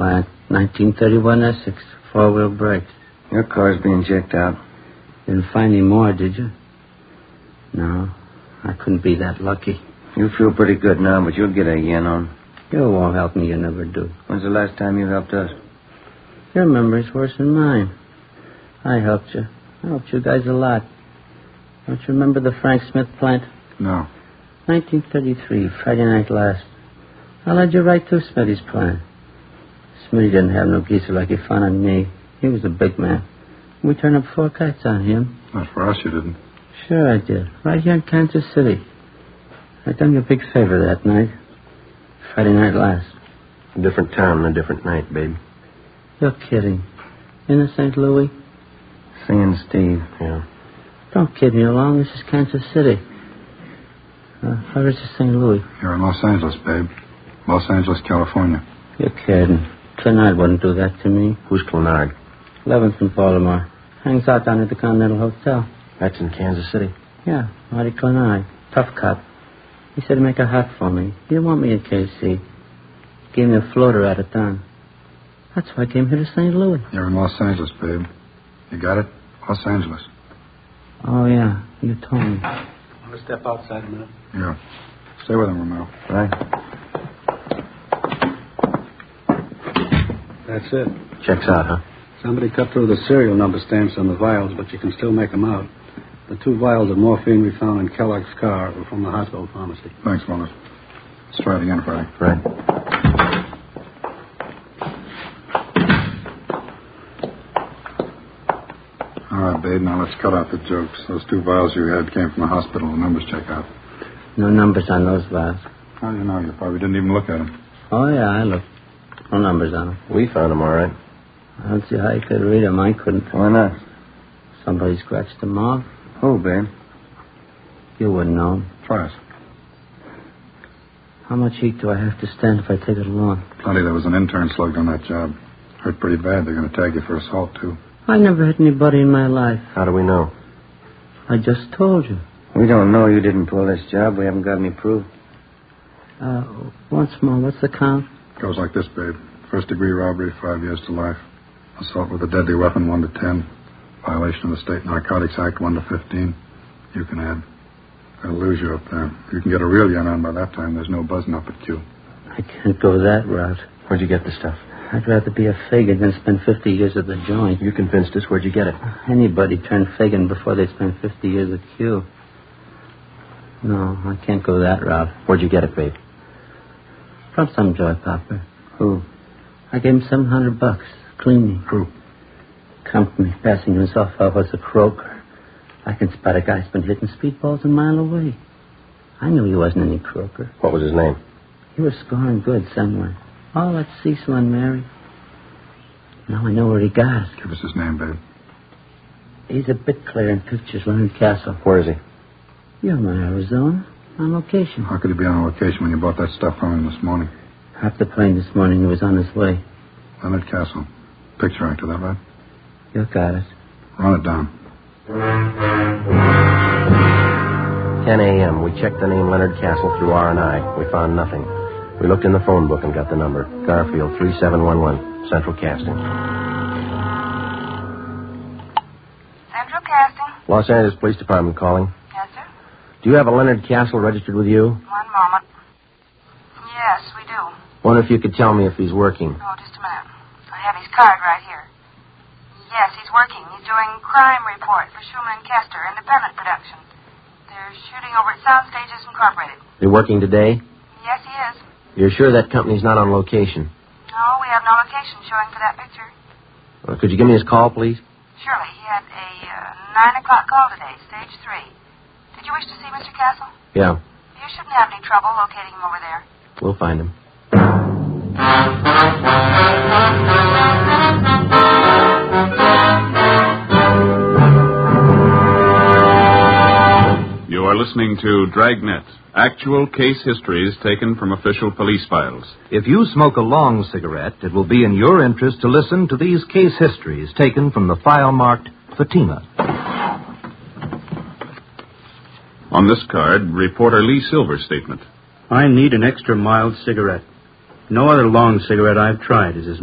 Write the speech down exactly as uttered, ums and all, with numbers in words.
plant. nineteen thirty-one Essex. Four-wheel brakes. Your car's being checked out. Didn't find any more, did you? No. I couldn't be that lucky. You feel pretty good now, but you'll get a yen on. You won't help me. You never do. When's the last time you helped us? Your memory's worse than mine. I helped you. I helped you guys a lot. Don't you remember the Frank Smith plant? No. nineteen thirty-three, Friday night last. I led you right through Smitty's plant. Smitty didn't have no geezer like he found on me. He was a big man. We turned up four kites on him. Not for us, you didn't. Sure I did. Right here in Kansas City. I done you a big favor that night. Friday night last. A different town and a different night, babe. You're kidding. In the Saint Louis? Seeing Steve. Yeah. Don't kid me along. This is Kansas City. Uh, where is this Saint Louis? You're in Los Angeles, babe. Los Angeles, California. You're kidding. Clenard wouldn't do that to me. Who's Clenard? eleventh in Baltimore. Hangs out down at the Continental Hotel. That's in Kansas City. Yeah, Marty Clenard. Tough cop. He said he'd make a hot for me. He didn't want me in K C. Gave me a floater out of town. That's why I came here to Saint Louis. You're in Los Angeles, babe. You got it? Los Angeles. Oh, yeah. You told me. I'm going to step outside a minute. Yeah. Stay with him, Romero. Right. That's it. Checks out, huh? Somebody cut through the serial number stamps on the vials, but you can still make them out. The two vials of morphine we found in Kellogg's car were from the hospital pharmacy. Thanks, Wallace. Let's try it again, Friday. Right. All right, babe, now let's cut out the jokes. Those two vials you had came from the hospital. The numbers check out. No numbers on those vials. How do you know? You probably didn't even look at them. Oh, yeah, I looked. No numbers on them. We found them, all right. I don't see how you could read them. I couldn't. Why not? Somebody scratched them off. Who, babe? You wouldn't know. Try us. How much heat do I have to stand if I take it along? Plenty. There was an intern slugged on that job. Hurt pretty bad. They're going to tag you for assault, too. I never hit anybody in my life. How do we know? I just told you. We don't know you didn't pull this job. We haven't got any proof. Uh, once more, what's the count? Goes like this, babe. First degree robbery, five years to life. Assault with a deadly weapon, one to ten. Violation of the State Narcotics Act, one to fifteen. You can add. I'll lose you up there. You can get a real yen on by that time. There's no buzzing up at Q. I can't go that route. Where'd you get the stuff? I'd rather be a Fagin than spend fifty years at the joint. You convinced us. Where'd you get it? Anybody turned Fagin before they spent fifty years at Q. No, I can't go that route. Where'd you get it, babe? From some joy popper. Who? I gave him seven hundred bucks. Cleaning. Who? Company passing himself off as a croaker. I can spot a guy's been hitting speedballs a mile away. I knew he wasn't any croaker. What was his name? He was scoring good somewhere. Oh, that's Cecil and Mary. Now I know where he got it. Give us his name, babe. He's a bit clear in pictures, Leonard Castle. Where is he? You're in Arizona. On location. How could he be on location when you bought that stuff from him this morning? Off the plane this morning, he was on his way. Leonard Castle. Picture actor, that right? You got it. Run it down. ten a.m. We checked the name Leonard Castle through R and I. We found nothing. We looked in the phone book and got the number. Garfield three seven one one. Central Casting. Central Casting. Los Angeles Police Department calling. Yes, sir. Do you have a Leonard Castle registered with you? One moment. Yes, we do. Wonder if you could tell me if he's working. Oh, just a minute. I have his card right here. Yes, he's working. He's doing crime report for Schumann and Kester, independent production. They're shooting over at Sound Stages Incorporated. They're working today? Yes, he is. You're sure that company's not on location? No, we have no location showing for that picture. Well, could you give me his call, please? Surely. He had a uh, nine o'clock call today, stage three. Did you wish to see Mister Castle? Yeah. You shouldn't have any trouble locating him over there. We'll find him. You are listening to Dragnet, actual case histories taken from official police files. If you smoke a long cigarette, it will be in your interest to listen to these case histories taken from the file marked Fatima. On this card, reporter Lee Silver's statement. I need an extra mild cigarette. No other long cigarette I've tried is as